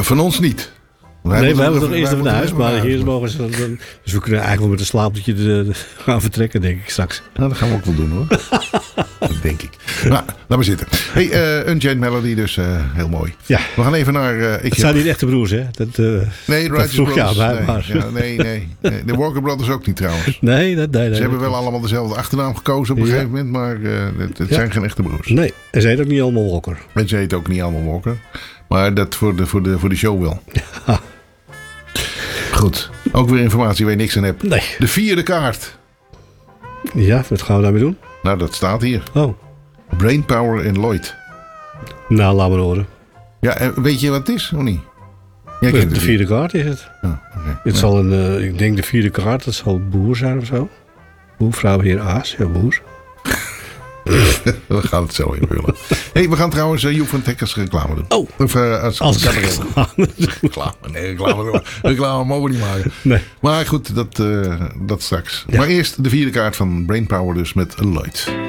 Van ons niet. Wij hebben toch eerst even naar huis. Maar hier mogen ze dan. Dus we kunnen eigenlijk wel met een slaapje gaan vertrekken, denk ik straks. Nou, dat gaan we ook wel doen hoor. Dat denk ik. Nou, laat maar zitten. Hey, Unchained Melody, dus heel mooi. Ja. We gaan even naar... Het zijn niet echte broers, hè? Nee, dat vroeg Brothers. Nee. De Walker Brothers ook niet trouwens. Nee. Ze hebben wel allemaal dezelfde achternaam gekozen op een gegeven moment, maar het zijn geen echte broers. Nee, en ze heet ook niet allemaal Walker. En ze heet ook niet allemaal Walker. Maar dat voor de show wel. Ja. Goed. Ook weer informatie waar je niks aan hebt. Nee. De 4e kaart. Ja, wat gaan we daarmee doen? Nou, dat staat hier. Oh. Brainpower in Lloyd. Nou, laat maar horen. Ja, weet je wat het is, of niet? Jij kent De 4e kaart is het. Oh, okay. Het zal ik denk de 4e kaart, dat zal boer zijn of zo. Boer, vrouw, heer, aas. Ja, boer. We gaan het zo invullen. Hey, we gaan trouwens Joep van Teck als reclame doen. Oh. Of als reclame. Nee, reclame mogen we niet maken. Nee. Maar goed, dat straks. Ja. Maar eerst de 4e kaart van Brainpower dus met Lloyd.